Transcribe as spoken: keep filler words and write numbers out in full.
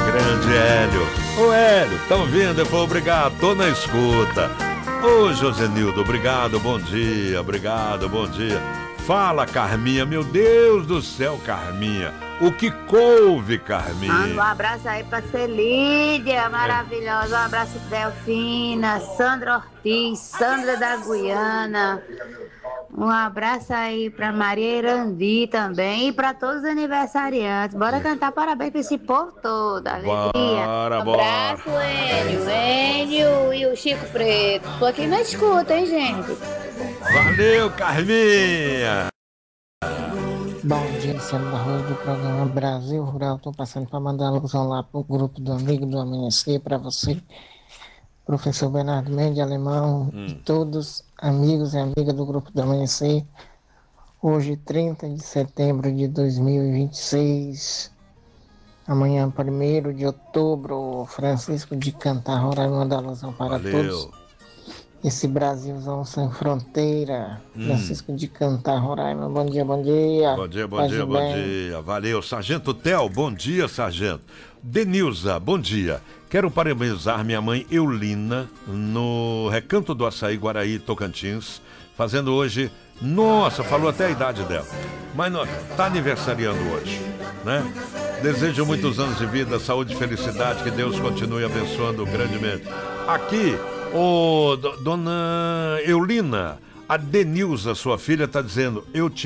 Grande Hélio. Ô Hélio, tá ouvindo? Eu falei, obrigado, tô na escuta. Ô Josenildo, obrigado, bom dia, obrigado, bom dia. Fala, Carminha, meu Deus do céu, Carminha. O que couve, Carminha? Manda um abraço aí pra Celídia, maravilhosa. Um abraço pra Delfina, Sandra Ortiz, Sandra da Guiana. Um abraço aí pra Maria Irandi também e pra todos os aniversariantes. Bora cantar parabéns pra esse povo todo, alegria. Bora, Um bora. abraço, Enio, Enio e o Chico Preto. Tô aqui na escuta, hein, gente? Valeu, Carminha. Bom dia, Luciano Barroso do programa Brasil Rural. Estou passando para mandar alusão lá para o grupo do Amigo do Amanhecer, para você, professor Bernardo Mendes, alemão, Hum. e todos amigos e amigas do grupo do Amanhecer. Hoje, trinta de setembro de dois mil e vinte e seis, amanhã, primeiro de outubro, Francisco de Cantar, Roraima, manda alusão para Valeu. todos. Esse Brasilzão sem fronteira, Hum. Francisco de Cantar, Roraima, bom dia, bom dia. Bom dia, bom Paz dia, e bom bem. dia. Valeu. Sargento Tel, bom dia, Sargento. Denilza, bom dia. Quero parabenizar minha mãe Eulina no Recanto do Açaí, Guaraí, Tocantins, fazendo hoje... Nossa, falou até a idade dela. Mas não, tá aniversariando hoje, né? Desejo muitos anos de vida, saúde e felicidade, que Deus continue abençoando grandemente. Aqui, ô, do- dona Eulina, a Denilza, sua filha, tá dizendo, eu te